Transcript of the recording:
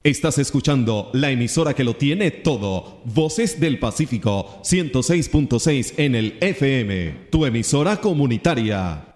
Estás escuchando la emisora que lo tiene todo. Voces del Pacífico, 106.6 en el FM. Tu emisora comunitaria.